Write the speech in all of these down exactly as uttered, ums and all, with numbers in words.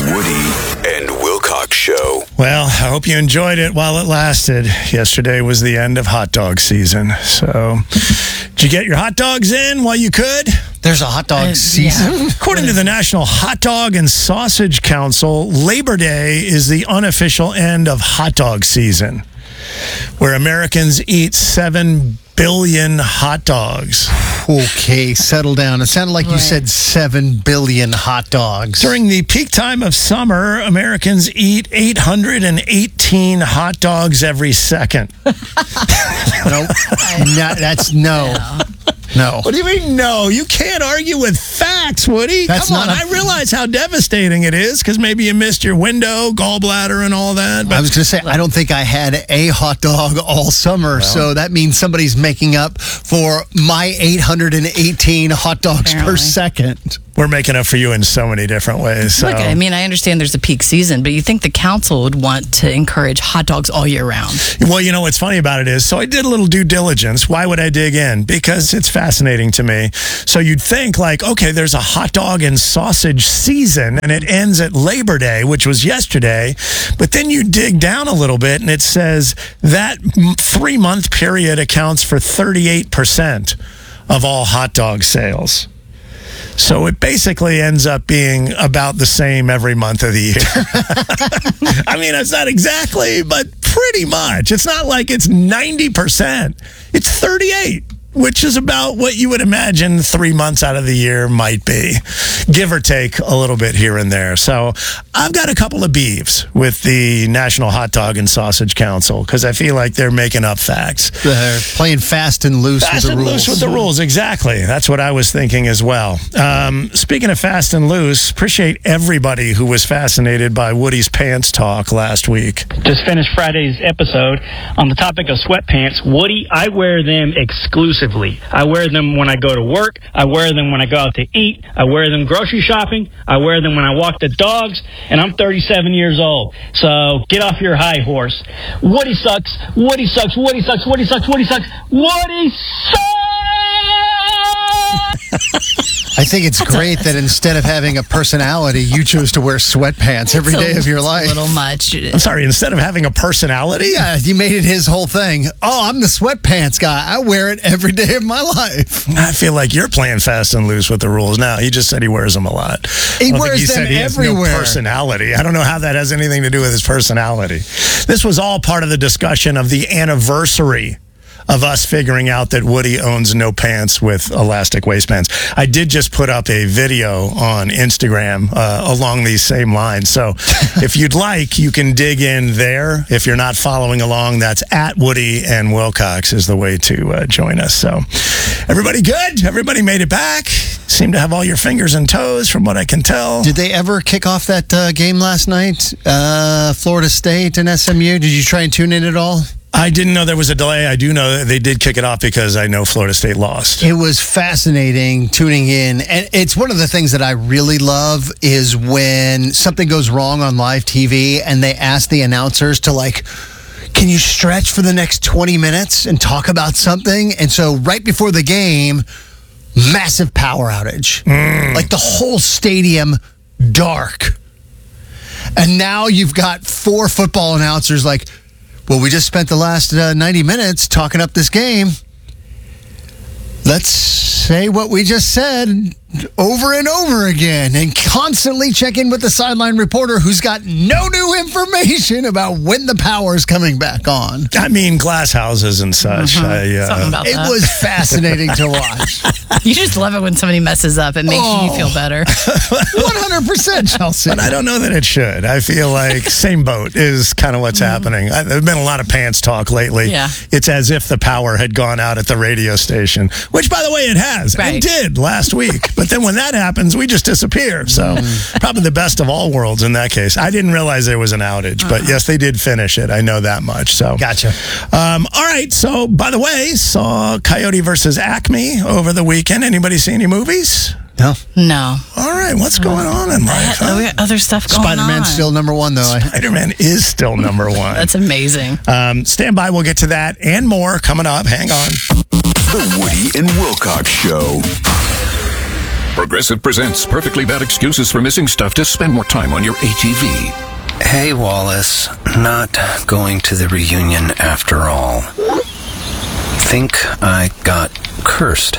The Woody and Wilcox Show. Well, I hope you enjoyed it while it lasted. Yesterday was the end of hot dog season. So, did you get your hot dogs in while you could? There's a hot dog Uh, season? yeah. According to the National Hot Dog and Sausage Council, Labor Day is the unofficial end of hot dog season, where Americans eat seven billion hot dogs. Okay, settle down. It sounded like you Right. said seven billion hot dogs. During the peak time of summer, Americans eat eight hundred eighteen hot dogs every second. Nope. No, that's no. No. What do you mean, no? You can't argue with facts, Woody. That's Come on, not a- I realize how devastating it is because maybe you missed your window, gallbladder, and all that. I But was going to say, I don't think I had a hot dog all summer, so that means somebody's making up for my eight hundred eighteen hot dogs per Apparently. second. we're making up for you in so many different ways. So. Look, I mean, I understand there's a peak season, but you think the council would want to encourage hot dogs all year round? Well, you know what's funny about it is, so I did a little due diligence. Why would I dig in? Because it's fascinating to me. So you'd think like, okay, there's a hot dog and sausage season and it ends at Labor Day, which was yesterday. But then you dig down a little bit and it says that three month period accounts for thirty-eight percent of all hot dog sales. So it basically ends up being about the same every month of the year. I mean, it's not exactly, but pretty much. It's not like it's ninety percent. It's thirty-eight, which is about what you would imagine three months out of the year might be, give or take a little bit here and there. So I've got a couple of beefs with the National Hot Dog and Sausage Council because I feel like they're making up facts. They're playing fast and loose Fast with the and rules. loose with the rules, exactly. That's what I was thinking as well. Um, speaking of fast and loose, appreciate everybody who was fascinated by Woody's pants talk last week. Just finished Friday's episode on the topic of sweatpants. Woody, I wear them exclusively. I wear them when I go to work. I wear them when I go out to eat. I wear them grocery shopping. I wear them when I walk the dogs. And I'm thirty-seven years old. So get off your high horse. Woody sucks. Woody sucks. Woody sucks. Woody sucks. Woody sucks. Woody sucks! I think it's great that instead of having a personality, you chose to wear sweatpants every It's a- day of your life. A little much. I'm sorry, instead of having a personality? Yeah, you made it his whole thing. Oh, I'm the sweatpants guy. I wear it every day of my life. I feel like you're playing fast and loose with the rules now. He just said he wears them a lot. He I don't wears think he them said he has everywhere. no personality. I don't know how that has anything to do with his personality. This was all part of the discussion of the anniversary of us figuring out that Woody owns no pants with elastic waistbands. I did just put up a video on Instagram uh, along these same lines. So if you'd like, you can dig in there. If you're not following along, that's at Woody and Wilcox is the way to uh, join us. So everybody good? Everybody made it back? Seem to have all your fingers and toes from what I can tell. Did they ever kick off that uh, game last night? Uh, Florida State and S M U? Did you try and tune in at all? I didn't know there was a delay. I do know that they did kick it off because I know Florida State lost. It was fascinating tuning in. And it's one of the things that I really love is when something goes wrong on live T V and they ask the announcers to like, can you stretch for the next twenty minutes and talk about something? And so right before the game, massive power outage. Mm. Like the whole stadium dark. And now you've got four football announcers like, well, we just spent the last uh, ninety minutes talking up this game. Let's say what we just said over and over again and constantly check in with the sideline reporter who's got no new information about when the power is coming back on. I mean, glass houses and such. Mhm. I, uh, Something about It that. was fascinating to watch. You just love it when somebody messes up. It makes Oh. you feel better. one hundred percent, Chelsea. But I don't know that it should. I feel like same boat is kind of what's happening. I, there's been a lot of pants talk lately. Yeah. It's as if the power had gone out at the radio station, which, by the way, it has. Right. It did last week. But then when that happens, we just disappear. So probably the best of all worlds in that case. I didn't realize there was an outage. But yes, they did finish it. I know that much. So Gotcha. Um, all right. So, by the way, saw Coyote versus Acme over the weekend. Anybody see any movies? No. No. All right. What's going on in life? Yeah, Huh? we got other stuff going on. Spider-Man's still number one, though. I- Spider-Man is still number one. That's amazing. Um, stand by. We'll get to that and more coming up. Hang on. The Woody and Wilcox Show. Progressive presents Perfectly Bad Excuses for Missing Stuff to spend more time on your A T V. Hey, Wallace. Not going to the reunion after all. Think I got cursed.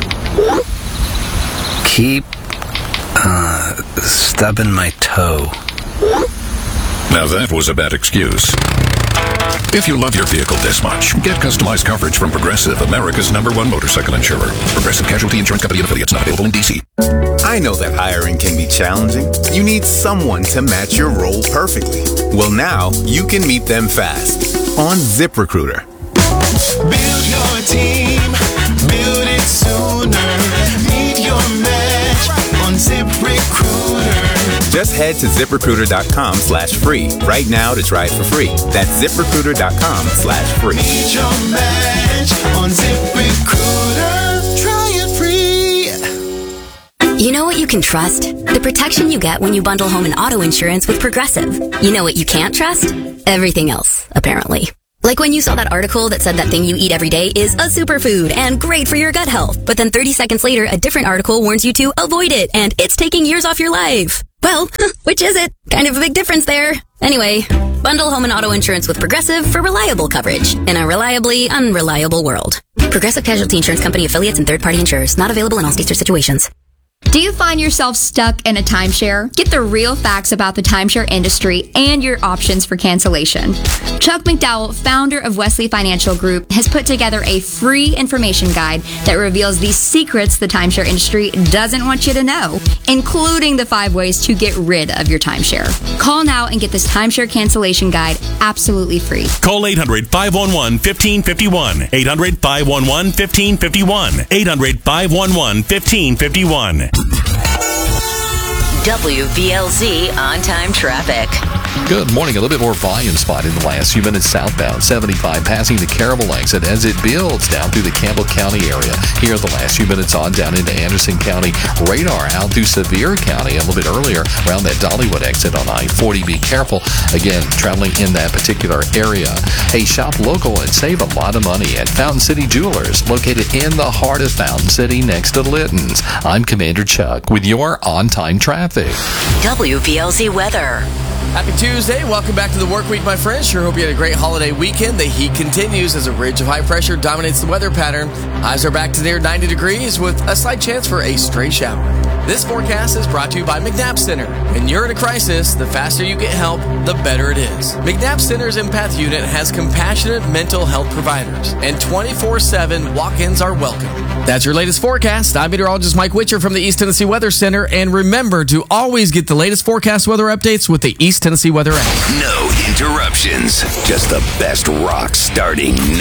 Keep, uh, stubbing my toe. Now that was a bad excuse. If you love your vehicle this much, get customized coverage from Progressive, America's number one motorcycle insurer. Progressive Casualty Insurance Company and affiliates, not available in D C. I know that hiring can be challenging. You need someone to match your role perfectly. Well, now you can meet them fast on ZipRecruiter. Build your team, build it sooner. Meet your match on ZipRecruiter. Just head to ZipRecruiter.com slash free right now to try it for free. That's ZipRecruiter.com slash free. Meet your match on ZipRecruiter. Try it free. You know what you can trust? The protection you get when you bundle home and auto insurance with Progressive. You know what you can't trust? Everything else, apparently. Like when you saw that article that said that thing you eat every day is a superfood and great for your gut health. But then thirty seconds later, a different article warns you to avoid it and it's taking years off your life. Well, which is it? Kind of a big difference there. Anyway, bundle home and auto insurance with Progressive for reliable coverage in a reliably unreliable world. Progressive Casualty Insurance Company affiliates and third-party insurers. Not available in all states or situations. Do you find yourself stuck in a timeshare? Get the real facts about the timeshare industry and your options for cancellation. Chuck McDowell, founder of Wesley Financial Group, has put together a free information guide that reveals the secrets the timeshare industry doesn't want you to know, including the five ways to get rid of your timeshare. Call now and get this timeshare cancellation guide absolutely free. Call eight hundred, five one one, one five five one. eight hundred, five one one, one five five one. eight hundred, five one one, one five five one. W V L Z on-time traffic. Good morning. A little bit more volume spot in the last few minutes southbound. seventy-five passing the Caryville exit as it builds down through the Campbell County area. Here the last few minutes on down into Anderson County. Radar out through Sevier County a little bit earlier around that Dollywood exit on I forty. Be careful. Again, traveling in that particular area. Hey, shop local and save a lot of money at Fountain City Jewelers, located in the heart of Fountain City next to Litton's. I'm Commander Chuck with your on-time traffic. W V L Z weather. Happy Tuesday. Welcome back to the work week, my friends. Sure hope you had a great holiday weekend. The heat continues as a ridge of high pressure dominates the weather pattern. Highs are back to near ninety degrees with a slight chance for a stray shower. This forecast is brought to you by McNabb Center. When you're in a crisis, the faster you get help, the better it is. McNabb Center's Empath Unit has compassionate mental health providers, and twenty-four seven walk-ins are welcome. That's your latest forecast. I'm meteorologist Mike Witcher from the East Tennessee Weather Center, and remember to always get the latest forecast weather updates with the East Tennessee Weather app. No interruptions. Just the best rock starting now.